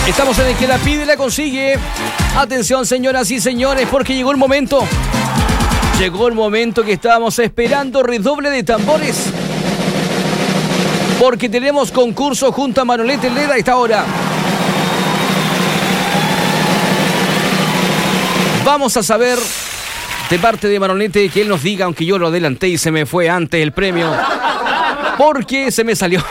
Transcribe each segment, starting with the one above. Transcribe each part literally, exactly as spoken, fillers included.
Estamos en el que la pide y la consigue. Atención, señoras y señores, porque llegó el momento. Llegó el momento que estábamos esperando. Redoble de tambores. Porque tenemos concurso junto a Manolete Leda a esta hora. Vamos a saber de parte de Manolete que él nos diga, aunque yo lo adelanté y se me fue antes el premio, porque se me salió.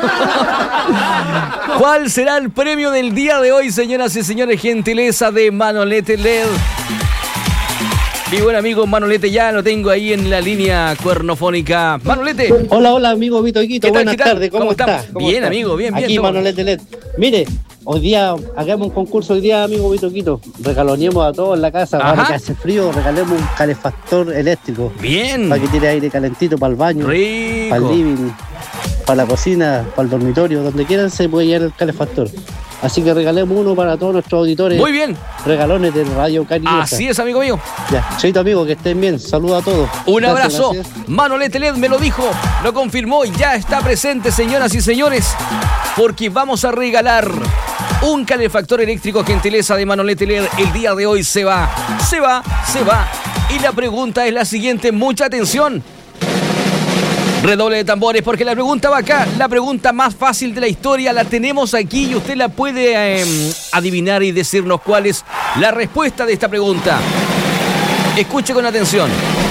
¿Cuál será el premio del día de hoy, señoras y señores? Gentileza de Manolete L E D. Mi buen amigo Manolete, ya lo tengo ahí en la línea cuernofónica. Manolete. Hola, hola, amigo Vito Iquito. Buenas tardes, ¿cómo, ¿Cómo estás? ¿Cómo bien, está? Amigo, bien, bien. Aquí Manolete L E D. Mire, hoy día hagamos un concurso hoy día, amigo Vito Iquito. Regaloneemos a todos en la casa. Ajá. Ahora que hace frío, regalemos un calefactor eléctrico. Bien. Para que tire aire calentito para el baño. Rico. Para el living, para la cocina, para el dormitorio. Donde quieran se puede llevar el calefactor. Así que regalemos uno para todos nuestros auditores. Muy bien. Regalones de Radio Cariñosa. Así es, amigo mío. Ya, chaito, amigo, que estén bien. Saludos a todos. Un gracias, abrazo. Gracias. Manolete L E D me lo dijo, lo confirmó y ya está presente, señoras y señores, porque vamos a regalar un calefactor eléctrico, gentileza de Manolete L E D. El día de hoy se va, se va, se va. Y la pregunta es la siguiente, mucha atención. Redoble de tambores, porque la pregunta va acá. La pregunta más fácil de la historia la tenemos aquí y usted la puede eh, adivinar y decirnos cuál es la respuesta de esta pregunta. Escuche con atención.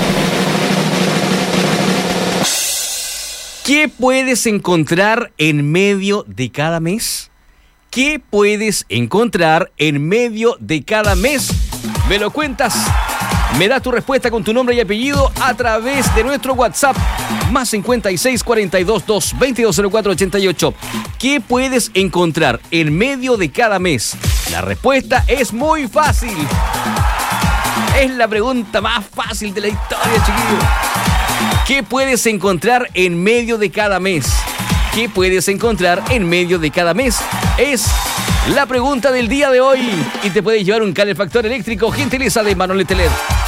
¿Qué puedes encontrar en medio de cada mes? ¿Qué puedes encontrar en medio de cada mes? ¿Me lo cuentas? Me das tu respuesta con tu nombre y apellido a través de nuestro WhatsApp. Más cincuenta y seis, cuarenta y dos, dos, veintidós, cero cuatro, ochenta y ocho. ¿Qué puedes encontrar en medio de cada mes? La respuesta es muy fácil. Es la pregunta más fácil de la historia, chiquillos. ¿Qué puedes encontrar en medio de cada mes? ¿Qué puedes encontrar en medio de cada mes? Es la pregunta del día de hoy. Y te puedes llevar un calefactor eléctrico, gentileza de Manolete L E D.